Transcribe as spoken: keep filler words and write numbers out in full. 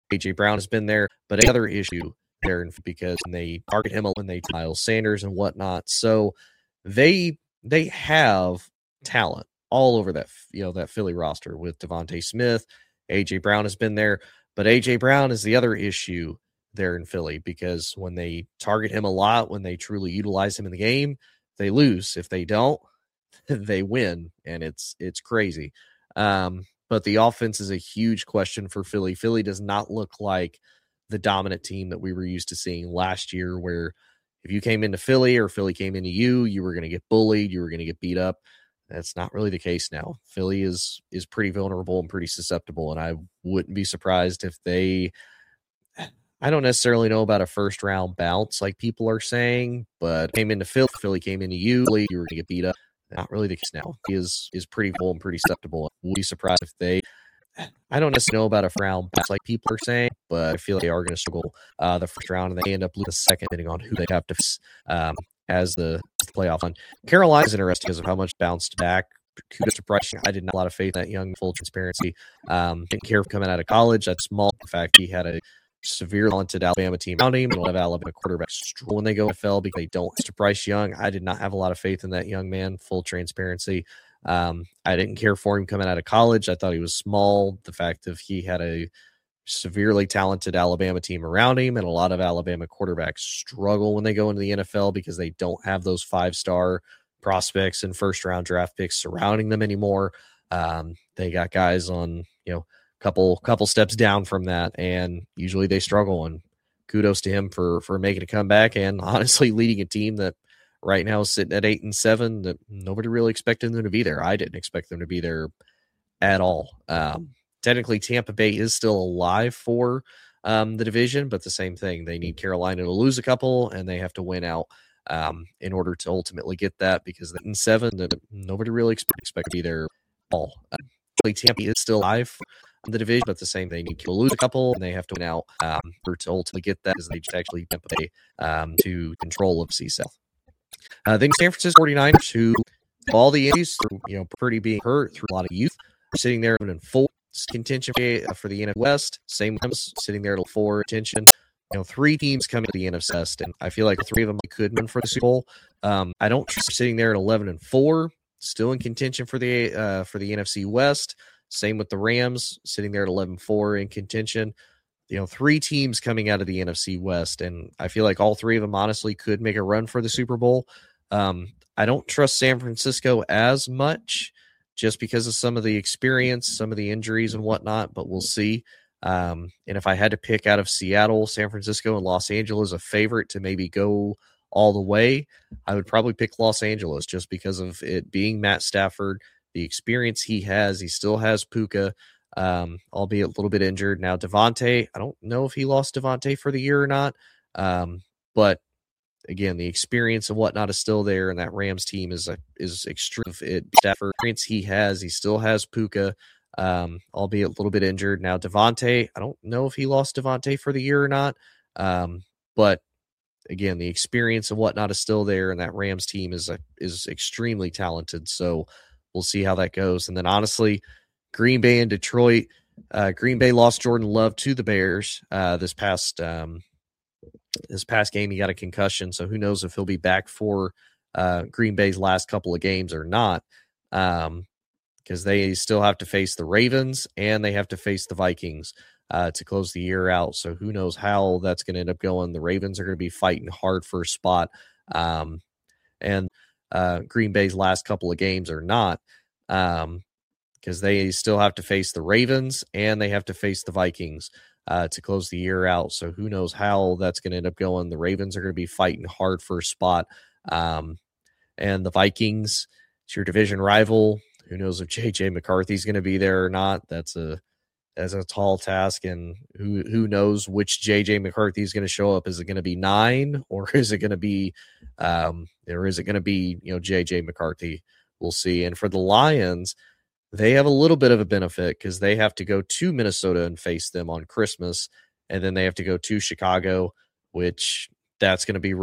A J Brown has been there, but another issue there because they target him when they Miles Sanders and whatnot. So they they have talent all over that you know that Philly roster with Devontae Smith. A J Brown has been there, but A J Brown is the other issue there in Philly because when they target him a lot, when they truly utilize him in the game, they lose. If they don't, they win, and it's it's crazy. Um, but the offense is a huge question for Philly. Philly does not look like the dominant team that we were used to seeing last year, where if you came into Philly or Philly came into you, you were going to get bullied, you were going to get beat up. That's not really the case now. Philly is is pretty vulnerable and pretty susceptible, and I wouldn't be surprised if they I don't necessarily know about a first round bounce like people are saying, but came into Philly, Philly came into you, you were going to get beat up. Not really the case now. He is is pretty full and pretty susceptible. Would be surprised if they. I don't necessarily know about a round bounce like people are saying, but I feel like they are going to struggle uh, the first round, and they end up losing the second, depending on who they have to face um, as the, the playoff run. Carolina is interesting because of how much bounced back. Kudos to Bryce. I did not have a lot of faith in that young, full transparency. Um, didn't care for coming out of college. That's small. In fact, he had a severe talented Alabama team around him, and a lot of Alabama quarterbacks struggle when they go N F L because they don't. Mister Bryce Young, I did not have a lot of faith in that young man. Full transparency. Um, I didn't care for him coming out of college. I thought he was small. The fact that he had a severely talented Alabama team around him, and a lot of Alabama quarterbacks struggle when they go into the N F L because they don't have those five-star prospects and first-round draft picks surrounding them anymore. Um, they got guys on, you know, couple couple steps down from that, and usually they struggle. And kudos to him for for making a comeback and honestly leading a team that right now is sitting at eight and seven that nobody really expected them to be there. I didn't expect them to be there at all. Um, technically, Tampa Bay is still alive for um, the division, but the same thing. They need Carolina to lose a couple, and they have to win out um, in order to ultimately get that, because in seven that nobody really expect, expect to be there at all. Um, Tampa is still alive the division, but the same thing. You can lose a couple, and they have to win out um, for to ultimately get that, because they just actually Tampa Bay um, to control of C South. Uh, then San Francisco forty-niners, who all the injuries, you know, pretty being hurt through a lot of youth, sitting there in full contention for the N F C West. Same ones sitting there at four contention. You know, three teams coming to the N F C West, and I feel like three of them could win for the Super Bowl. Um, I don't sitting there at eleven and four, still in contention for the uh, for the N F C West. Same with the Rams, sitting there at eleven four in contention. You know, three teams coming out of the N F C West, and I feel like all three of them honestly could make a run for the Super Bowl. Um, I don't trust San Francisco as much just because of some of the experience, some of the injuries and whatnot, but we'll see. Um, and if I had to pick out of Seattle, San Francisco, and Los Angeles a favorite to maybe go all the way, I would probably pick Los Angeles just because of it being Matt Stafford, the experience he has. He still has Puka, um, albeit a little bit injured. Now, Devontae, I don't know if he lost Devontae for the year or not, um, but again, the experience and whatnot is still there, and that Rams team is a, is extreme. It Stafford experience he has, he still has Puka, um, albeit a little bit injured. Now, Devontae, I don't know if he lost Devontae for the year or not, um, but again, the experience and whatnot is still there, and that Rams team is a, is extremely talented. So we'll see how that goes. And then honestly, Green Bay and Detroit. Uh, Green Bay lost Jordan Love to the Bears uh, this past um, this past game. He got a concussion, so who knows if he'll be back for uh, Green Bay's last couple of games or not, um, because they still have to face the Ravens and they have to face the Vikings uh, to close the year out. So who knows how that's going to end up going. The Ravens are going to be fighting hard for a spot, um, and uh, Green Bay's last couple of games are not. Um, because they still have to face the Ravens and they have to face the Vikings uh, to close the year out. So who knows how that's going to end up going. The Ravens are going to be fighting hard for a spot. Um, and the Vikings, it's your division rival. Who knows if J J McCarthy's going to be there or not. That's a that's a tall task. And who who knows which J J McCarthy is going to show up. Is it going to be nine, or is it going to be um, or is it going to be, you know, J J McCarthy? We'll see. And for the Lions, they have a little bit of a benefit because they have to go to Minnesota and face them on Christmas, and then they have to go to Chicago, which that's going to be